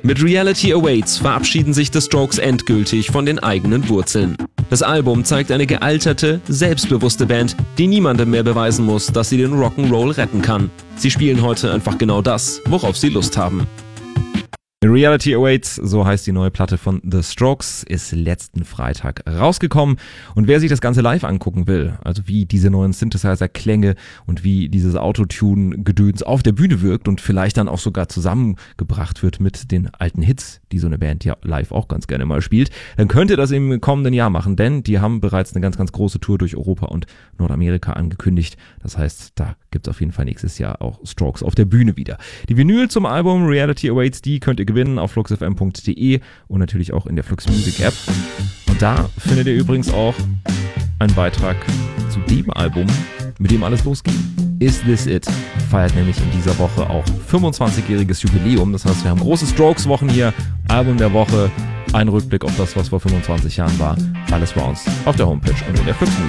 Mit Reality Awaits verabschieden sich The Strokes endgültig von den eigenen Wurzeln. Das Album zeigt eine gealterte, selbstbewusste Band, die niemandem mehr beweisen muss, dass sie den Rock'n'Roll retten kann. Sie spielen heute einfach genau das, worauf sie Lust haben. Reality Awaits, so heißt die neue Platte von The Strokes, ist letzten Freitag rausgekommen. Und wer sich das Ganze live angucken will, also wie diese neuen Synthesizer-Klänge und wie dieses Autotune-Gedöns auf der Bühne wirkt und vielleicht dann auch sogar zusammengebracht wird mit den alten Hits, die so eine Band ja live auch ganz gerne mal spielt, dann könnt ihr das im kommenden Jahr machen, denn die haben bereits eine ganz, ganz große Tour durch Europa und Nordamerika angekündigt. Das heißt, da gibt es auf jeden Fall nächstes Jahr auch Strokes auf der Bühne wieder. Die Vinyl zum Album Reality Awaits, die könnt ihr gewinnen auf fluxfm.de und natürlich auch in der Flux Music App. Und da findet ihr übrigens auch einen Beitrag zu dem Album, mit dem alles losging. Is This It feiert nämlich in dieser Woche auch 25-jähriges Jubiläum. Das heißt, wir haben große Strokes-Wochen hier, Album der Woche, ein Rückblick auf das, was vor 25 Jahren war. Alles bei uns auf der Homepage und in der Flux Music.